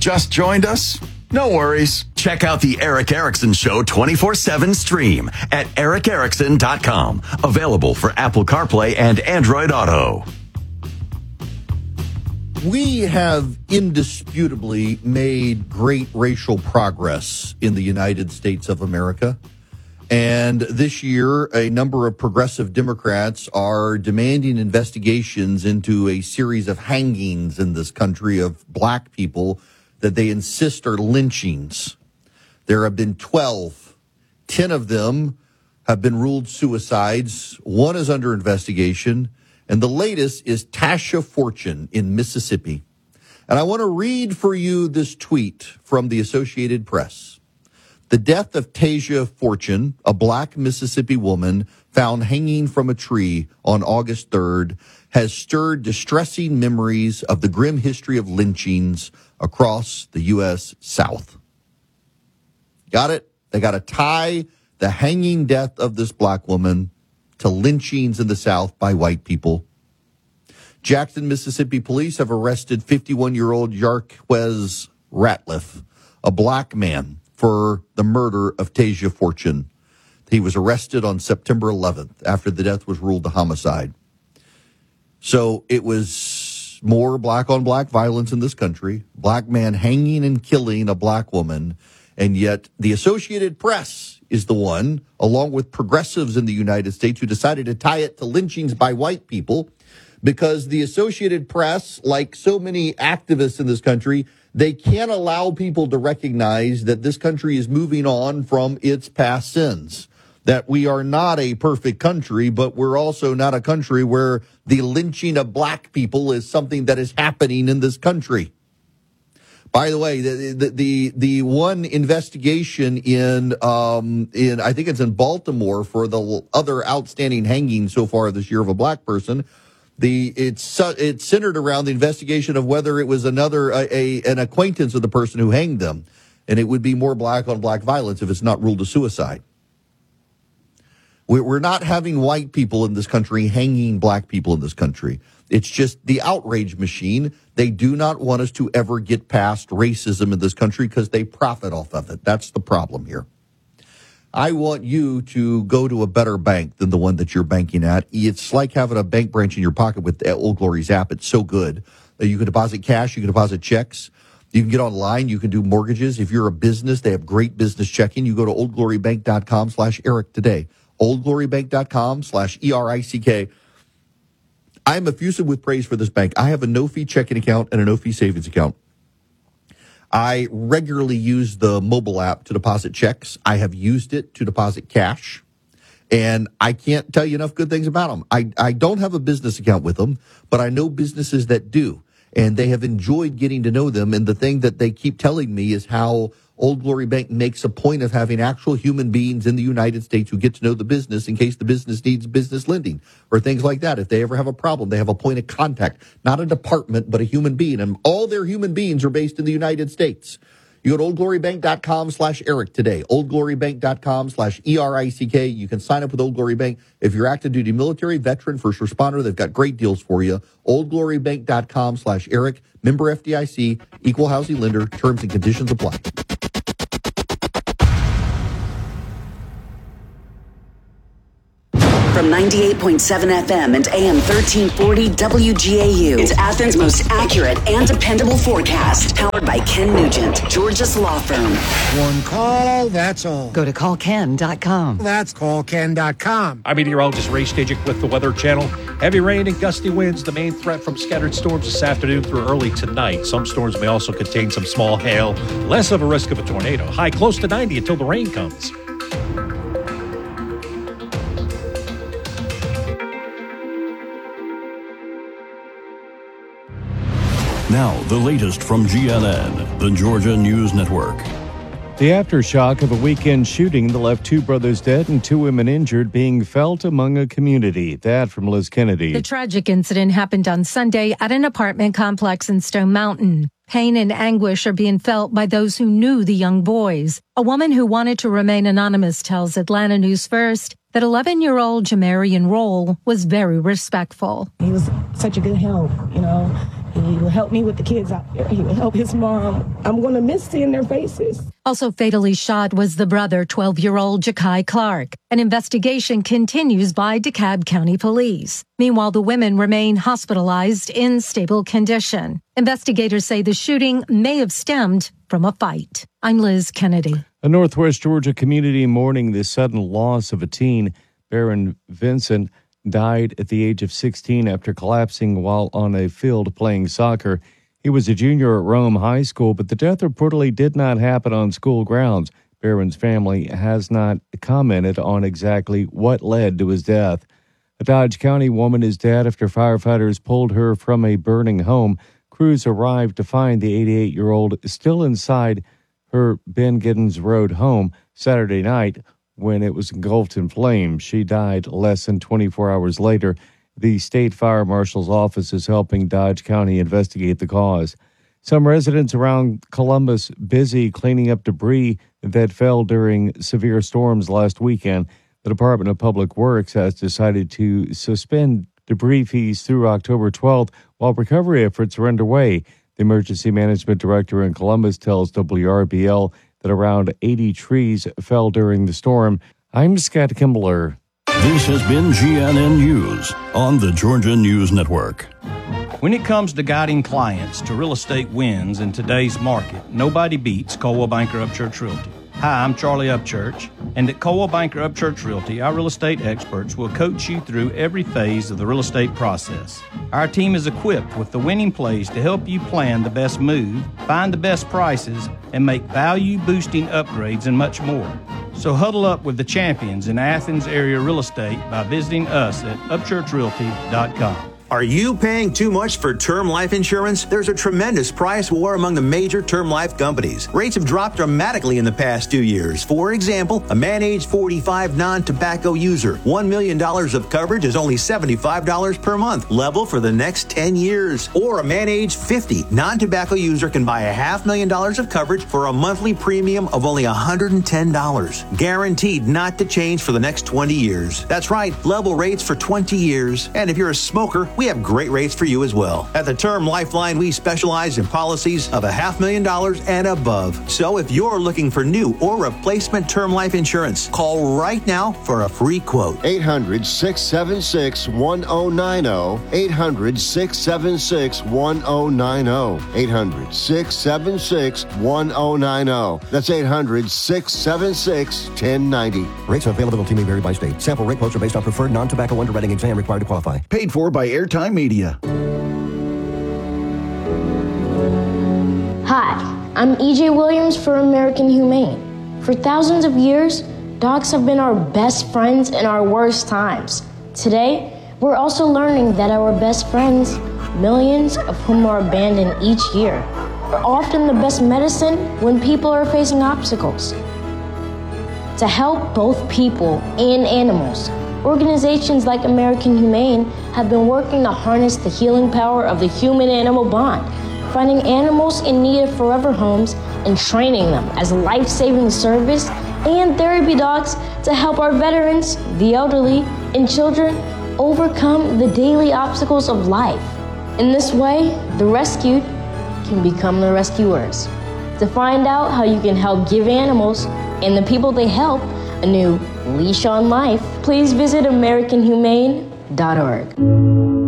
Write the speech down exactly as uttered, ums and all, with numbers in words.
just joined us? No worries. Check out the Eric Erickson Show twenty-four seven stream at eric erickson dot com. Available for Apple CarPlay and Android Auto. We have indisputably made great racial progress in the United States of America. And this year, a number of progressive Democrats are demanding investigations into a series of hangings in this country of black people that they insist are lynchings. There have been twelve. ten of them have been ruled suicides. One is under investigation. And the latest is Tasha Fortune in Mississippi. And I want to read for you this tweet from the Associated Press. The death of Tasha Fortune, a black Mississippi woman found hanging from a tree on August third, has stirred distressing memories of the grim history of lynchings across the U S South. Got it? They got to tie the hanging death of this black woman to lynchings in the South by white people. Jackson, Mississippi police have arrested fifty-one-year-old Yarquez Ratliff, a black man, for the murder of Tasha Fortune. He was arrested on September eleventh after the death was ruled a homicide. So it was more black-on-black violence in this country, black man hanging and killing a black woman, and yet the Associated Press is the one, along with progressives in the United States, who decided to tie it to lynchings by white people, because the Associated Press, like so many activists in this country, they can't allow people to recognize that this country is moving on from its past sins, that we are not a perfect country, but we're also not a country where the lynching of black people is something that is happening in this country. By the way, the the the, the one investigation in um in I think it's in Baltimore for the other outstanding hanging so far this year of a black person, the it's it's centered around the investigation of whether it was another a, a an acquaintance of the person who hanged them, and it would be more black on black violence if it's not ruled a suicide. We're not having white people in this country hanging black people in this country. It's just the outrage machine. They do not want us to ever get past racism in this country because they profit off of it. That's the problem here. I want you to go to a better bank than the one that you're banking at. It's like having a bank branch in your pocket with the Old Glory's app. It's so good. You can deposit cash. You can deposit checks. You can get online. You can do mortgages. If you're a business, they have great business checking. You go to oldglorybank.com slash Eric today. oldglorybank.com slash E R I C K. I'm effusive with praise for this bank. I have a no-fee checking account and a no-fee savings account. I regularly use the mobile app to deposit checks. I have used it to deposit cash, and I can't tell you enough good things about them. I, I don't have a business account with them, but I know businesses that do, and they have enjoyed getting to know them. And the thing that they keep telling me is how Old Glory Bank makes a point of having actual human beings in the United States who get to know the business in case the business needs business lending or things like that. If they ever have a problem, they have a point of contact, not a department, but a human being. And all their human beings are based in the United States. You go to oldglorybank.com slash Eric today, oldglorybank.com slash E R I C K. You can sign up with Old Glory Bank. If you're active duty military, veteran, first responder, they've got great deals for you. oldglorybank.com slash Eric, member F D I C, equal housing lender, terms and conditions apply. From ninety-eight point seven F M and A M thirteen forty W G A U. It's Athens' most accurate and dependable forecast. Powered by Ken Nugent, Georgia's law firm. One call, that's all. Go to call ken dot com. That's call ken dot com. I'm meteorologist Ray Stajic with the Weather Channel. Heavy rain and gusty winds, the main threat from scattered storms this afternoon through early tonight. Some storms may also contain some small hail. Less of a risk of a tornado. High close to ninety until the rain comes. Now, the latest from G N N, the Georgia News Network. The aftershock of a weekend shooting that left two brothers dead and two women injured being felt among a community. That from Liz Kennedy. The tragic incident happened on Sunday at an apartment complex in Stone Mountain. Pain and anguish are being felt by those who knew the young boys. A woman who wanted to remain anonymous tells Atlanta News First that eleven-year-old Jamarian Roll was very respectful. He was such a good help, you know. He will help me with the kids out there. He will help his mom. I'm going to miss seeing their faces. Also fatally shot was the brother, twelve-year-old Ja'Kai Clark. An investigation continues by DeKalb County Police. Meanwhile, the women remain hospitalized in stable condition. Investigators say the shooting may have stemmed from a fight. I'm Liz Kennedy. A Northwest Georgia community mourning the sudden loss of a teen. Baron Vincent died at the age of sixteen after collapsing while on a field playing soccer. He was a junior at Rome High School, but the death reportedly did not happen on school grounds. Barron's family has not commented on exactly what led to his death. A Dodge County woman is dead after firefighters pulled her from a burning home. Crews arrived to find the eighty-eight-year-old still inside her Ben Giddens Road home Saturday night when it was engulfed in flames. She died less than twenty-four hours later. The state fire marshal's office is helping Dodge County investigate the cause. Some residents around Columbus busy cleaning up debris that fell during severe storms last weekend. The Department of Public Works has decided to suspend debris fees through October twelfth while recovery efforts are underway. The emergency management director in Columbus tells W R B L that around eighty trees fell during the storm. I'm Scott Kimbler. This has been G N N News on the Georgia News Network. When it comes to guiding clients to real estate wins in today's market, nobody beats Coldwell Banker Upchurch Realty. Hi, I'm Charlie Upchurch, and at Coldwell Banker Upchurch Realty, our real estate experts will coach you through every phase of the real estate process. Our team is equipped with the winning plays to help you plan the best move, find the best prices, and make value-boosting upgrades and much more. So huddle up with the champions in Athens area real estate by visiting us at upchurch realty dot com. Are you paying too much for term life insurance? There's a tremendous price war among the major term life companies. Rates have dropped dramatically in the past two years. For example, a man age forty-five non-tobacco user, one million dollars of coverage is only seventy-five dollars per month, level for the next ten years. Or a man age fifty non-tobacco user can buy a half million dollars of coverage for a monthly premium of only one hundred ten dollars. Guaranteed not to change for the next twenty years. That's right, level rates for twenty years. And if you're a smoker, we have great rates for you as well. At the Term Lifeline, we specialize in policies of a half million dollars and above. So if you're looking for new or replacement term life insurance, call right now for a free quote. eight hundred, six seven six, one zero nine zero. eight hundred, six seven six, one zero nine zero. eight hundred, six seven six, one zero nine zero. That's eight hundred, six seven six, one zero nine zero. Rates and availability may vary by state. Sample rate quotes are based on preferred non-tobacco underwriting exam required to qualify. Paid for by Airtime Media. Hi, I'm E J Williams for American Humane. For thousands of years, dogs have been our best friends in our worst times. Today, we're also learning that our best friends, millions of whom are abandoned each year, are often the best medicine when people are facing obstacles. To help both people and animals, organizations like American Humane have been working to harness the healing power of the human-animal bond, finding animals in need of forever homes and training them as life-saving service and therapy dogs to help our veterans, the elderly, and children overcome the daily obstacles of life. In this way, the rescued can become the rescuers. To find out how you can help give animals and the people they help a new leash on life, please visit american humane dot org.